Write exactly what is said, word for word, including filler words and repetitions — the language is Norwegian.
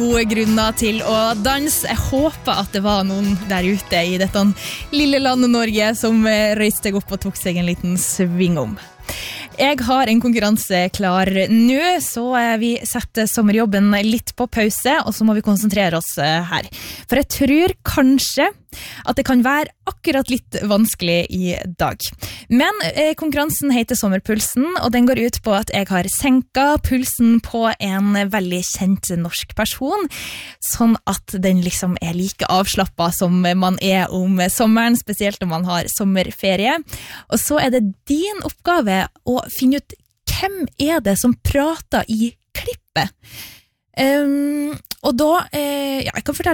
gode grunner til å danse. Jeg håper at det var noen der ute i dette lille landet Norge som røyste seg opp og tok seg en liten sving om. Jeg har en konkurranse klar nå, så vi setter sommerjobben litt på pause, og så må vi konsentrere oss her. For jeg tror kanskje at det kan være akkurat litt vanskelig i dag. Men eh, konkurransen heter Sommerpulsen, og den går ut på at jeg har senket pulsen på en veldig kjent norsk person, sånn at den liksom er like avslappet som man er om sommeren, spesielt når man har sommerferie. Og så er det din oppgave å finne ut hvem er det som prater i klippet. Um, og da, eh, ja, jeg kan fortelle